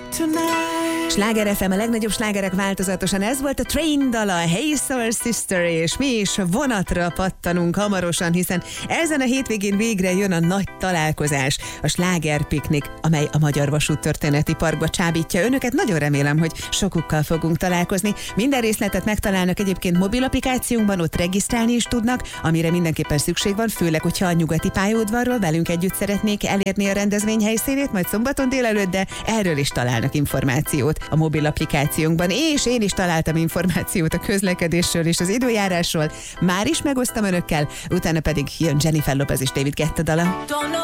Sláger FM, a legnagyobb slágerek változatosan. Ez volt a Train dala, Hey Soul Sister, és mi is vonatra pattanunk hamarosan, hiszen ezen a hétvégén végre jön a nagy találkozás, a slágerpiknik, amely a Magyar Vasúttörténeti Parkba csábítja önöket. Nagyon remélem, hogy sokukkal fogunk találkozni. Minden részletet megtalálnak egyébként mobil applikációnkban, ott regisztrálni is tudnak, amire mindenképpen szükség van, főleg, hogyha a nyugati pályaudvarról velünk együtt szeretnék elérni a rendezvény helyszínét, majd szombaton délelőtt, de erről is találnak információt a mobil applikációnkban, és én is találtam információt a közlekedésről és az időjárásról. Már is megosztam önökkel, utána pedig jön Jennifer Lopez és David Guetta dala.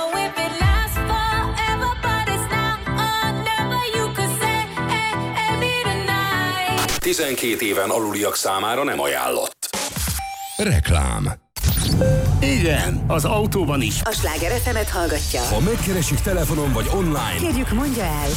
12 éven aluliak számára nem ajánlott. Reklám. Igen, az autóban is. A Sláger FM-et hallgatja. Ha megkeresik telefonon vagy online, kérjük, mondja el.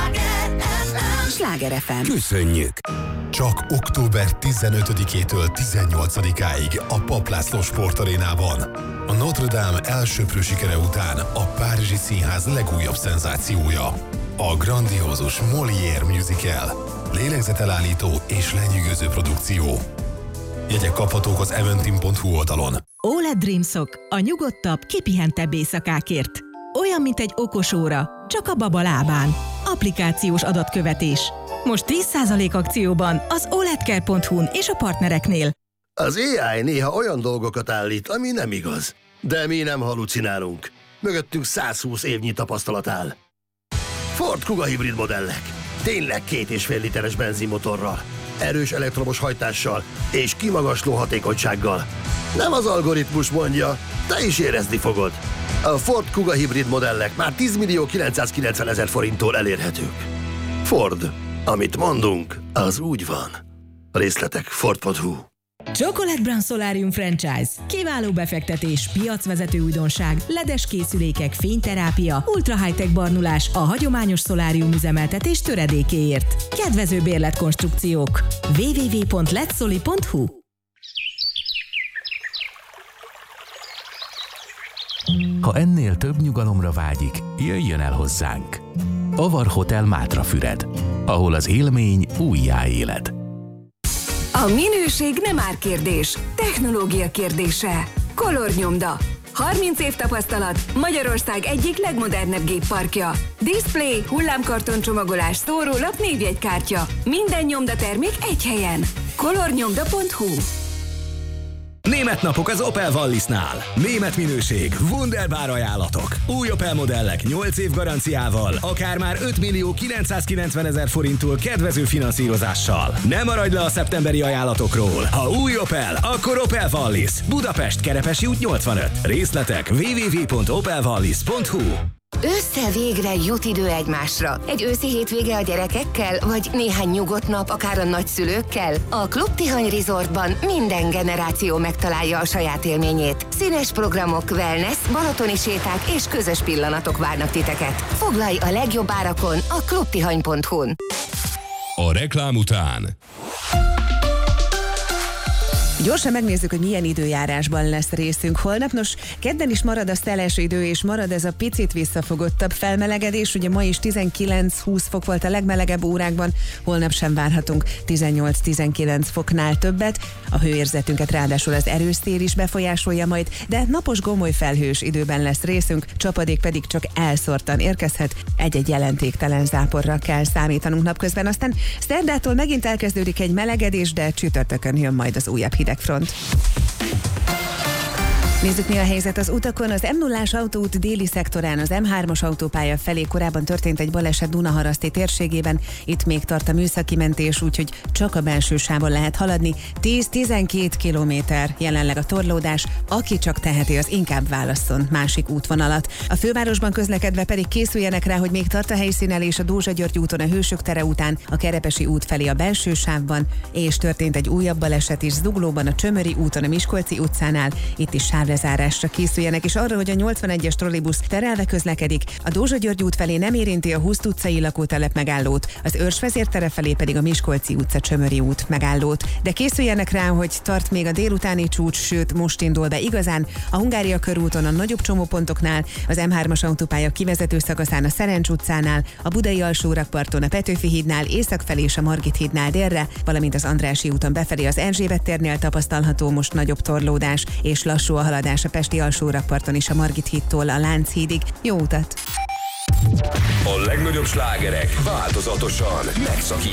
Sláger FM. Köszönjük. Csak október 15-től 18-áig a Papp László Sportarénában. A Notre Dame elsöprő sikere után a Párizsi Színház legújabb szenzációja. A grandiózus Molière musical. Lélegzetelállító és lenyűgöző produkció. Jegyek kaphatók az eventim.hu oldalon. OLED Dreamsock, a nyugodtabb, kipihentebb éjszakákért. Olyan, mint egy okos óra, csak a baba lábán. Applikációs adatkövetés. Most 10% akcióban az OLEDcare.hu-n és a partnereknél. Az AI néha olyan dolgokat állít, ami nem igaz. De mi nem halucinálunk. Mögöttünk 120 évnyi tapasztalat áll. Ford Kuga hibrid modellek. Tényleg 2,5 literes benzinmotorral, erős elektromos hajtással és kimagasló hatékonysággal. Nem az algoritmus mondja, te is érezni fogod. A Ford Kuga hibrid modellek már 10.990.000 forinttól elérhetők. Ford. Amit mondunk, az úgy van. Részletek Ford.hu. Chocolate Brown Solarium Franchise. Kiváló befektetés, piacvezető újdonság, ledes készülékek, fényterápia, ultra high-tech barnulás a hagyományos szolárium üzemeltetés töredékéért. Kedvező bérletkonstrukciók. www.letsoli.hu. Ha ennél több nyugalomra vágyik, jöjjön el hozzánk. Avar Hotel Mátrafüred, ahol az élmény újjáéled. A minőség nem árkérdés, technológia kérdése. Color Nyomda. 30 év tapasztalat, Magyarország egyik legmodernebb gépparkja. Display, hullámkarton csomagolás, szórólap, névjegykártya. Minden nyomdatermék egy helyen. colornyomda.hu. Német napok az Opel Wallisnál. Német minőség, wunderbar ajánlatok. Új Opel modellek 8 év garanciával, akár már 5.990.000 forinttól kedvező finanszírozással. Ne maradj le a szeptemberi ajánlatokról. Ha új Opel, akkor Opel Wallis. Budapest, Kerepesi út 85. Részletek www.opelwallis.hu. Ősszel végre jut idő egymásra. Egy őszi hétvége a gyerekekkel, vagy néhány nyugodt nap akár a nagyszülőkkel? A Klub Tihany Resortban minden generáció megtalálja a saját élményét. Színes programok, wellness, balatoni séták és közös pillanatok várnak titeket. Foglalj a legjobb árakon a klubtihany.hu-n. A reklám után Gyorsan megnézzük, hogy milyen időjárásban lesz részünk holnap. Nos, kedden is marad a szeles idő, és marad ez a picit visszafogottabb felmelegedés. Ugye ma is 19-20 fok volt a legmelegebb órákban, holnap sem várhatunk 18-19 foknál többet. A hőérzetünket ráadásul az erős szél is befolyásolja majd, de napos gomoly felhős időben lesz részünk, csapadék pedig csak elszórtan érkezhet. Egy-egy jelentéktelen záporra kell számítanunk napközben. Aztán szerdától megint elkezdődik egy melegedés, de csütörtökön jön majd az újabb hidegfront. Nézzük, mi a helyzet az utakon. Az M0-ás autóút déli szektorán az M3-as autópálya felé korábban történt egy baleset Dunaharaszti térségében. Itt még tart a műszaki mentés, úgyhogy csak a belső sávon lehet haladni. 10-12 kilométer jelenleg a torlódás. Aki csak teheti, az inkább válasszon másik útvonalat. A fővárosban közlekedve pedig készüljenek rá, hogy még tart a helyszínelés a Dózsa-György úton a Hősök tere után, a Kerepesi út felé a belső sávban, és történt egy újabb baleset is Zuglóban a Csömöri úton a Miskolci utcánál. Itt is sávlezárásra készüljenek, és arra, hogy a 81-es trollibusz terelve közlekedik, a Dózsa-György út felé nem érinti a Huszt utcai lakótelep megállót, az Őrs vezértere felé pedig a Miskolci utca Csömöri út megállót. De készüljenek rá, hogy tart még a délutáni csúcs, sőt most indul be igazán a Hungária körúton a nagyobb csomópontoknál, az M3-as autópálya kivezető szakaszán a Szerencs utcánál, a Budai alsórakparton a Petőfi hídnál észak felé és a Margit hídnál délre, valamint az Andrássy úton befelé az Erzsébet térnél tapasztalható most nagyobb torlódás, és lassú a haladás a Pesti alsórakparton is a Margit hídtól a Lánchídig. Jó utat! A legnagyobb slágerek változatosan megszakítják